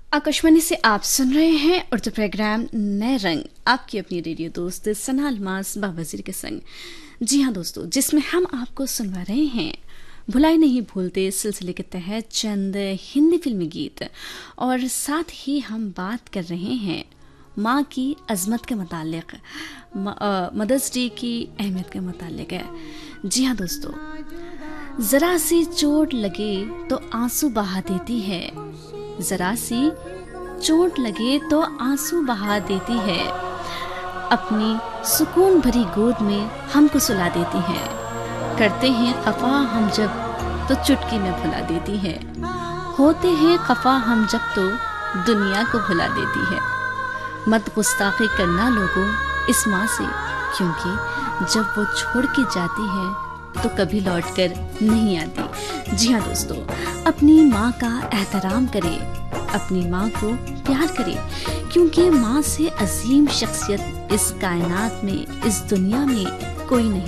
आकाशवाणी से आप सुन रहे हैं उर्दू प्रोग्राम नए रंग, आपकी अपनी रेडियो दोस्त सना अलमास बाबा के संग। जी हाँ दोस्तों, जिसमें हम आपको सुनवा रहे हैं भुलाई नहीं भूलते सिलसिले के तहत चंद हिंदी फिल्मी गीत, और साथ ही हम बात कर रहे हैं माँ की अजमत के मुतालिक, मदर्स डे की अहमियत के मुतालिक। जी हाँ दोस्तों, जरा सी चोट लगे तो आंसू बहा देती है, जरा सी चोट लगे तो आंसू बहा देती है, अपनी सुकून भरी गोद में हमको सुला देती है, करते हैं खफा हम जब तो चुटकी में भुला देती है, होते हैं खफा हम जब तो दुनिया को भुला देती है। मत गुस्ताखी करना लोगों इस माँ से, क्योंकि जब वो छोड़ के जाती है तो कभी लौटकर नहीं आती। जी हाँ दोस्तों, अपनी माँ का एहतराम करें, अपनी माँ को प्यार करें, क्योंकि माँ से अजीम शख्सियत इस कायनात में, इस दुनिया में कोई नहीं।